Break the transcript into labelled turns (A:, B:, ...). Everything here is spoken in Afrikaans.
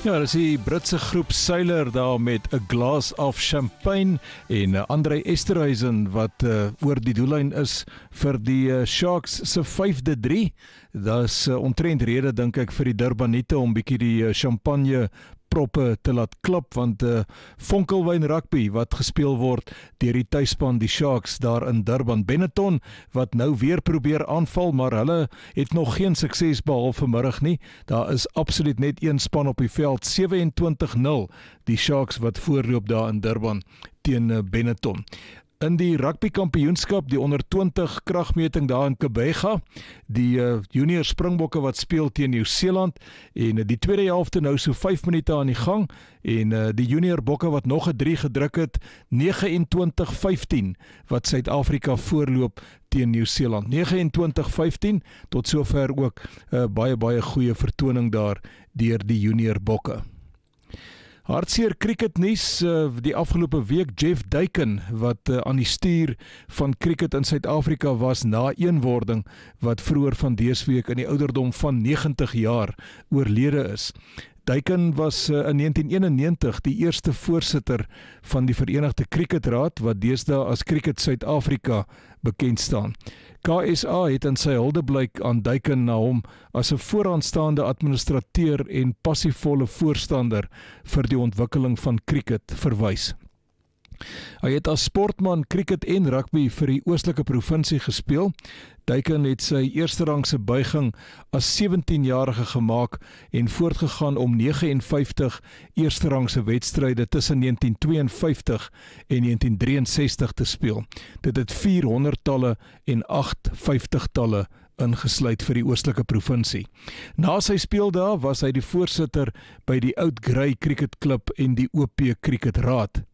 A: Ja, dis die Britse groep Sailor daar met 'n glass of champagne en André Esterhuizen wat oor die doellyn is vir die Sharks se 5-3. Dis omtrent rede dink ek vir die Durbaniete om bietjie die champagne proppe te laat klap, want Vonkelwyn rugby wat gespeel word deur die tuisspan die Sharks daar in Durban. Benetton wat nou weer probeer aanval, maar hulle het nog geen sukses behaal vanmiddag nie. Daar is absoluut net een span op die veld, 27-0 die Sharks wat voorloop daar in Durban teen Benetton. In die rugby kampioenskap, die onder 20 kragmeting daar in Kebega, die junior Springbokke wat speel teen Nieu-Seeland en die tweede helfte nou so 5 minute aan die gang en die junior bokke wat nog 'n 3 gedruk het, 29-15 wat Suid-Afrika voorloop teen Nieu-Seeland. 29-15 tot sover ook baie goeie vertoning daar deur die junior bokke. Hartseer cricketnuus die afgelope week. Jeff Duiken wat aan die stuur van cricket in Suid-Afrika was na eenwording wat vroeër van dese week in die ouderdom van 90 jaar oorlede is. Duiken was in 1991 die eerste voorsitter van die Verenigde Cricketraad wat deesdae as Cricket Suid-Afrika bekend staan. KSA het in sy huldeblyk aan Duiken na hom as 'n vooraanstaande administrateur en passievolle voorstander vir die ontwikkeling van cricket verwys. Hy het as sportman cricket en rugby vir die oostelike provinsie gespeel. Duiken het sy eerste rangse buiging as 17-jarige gemaak en voortgegaan om 59 eerste rangse wedstryde tussen 1952 en 1963 te speel. Dit het 400-talle en 8 50-talle ingesluit vir die oostelike provinsie. Na sy speeldae was hy die voorsitter by die Oud Grey Cricket Club en die OP Cricket Raad.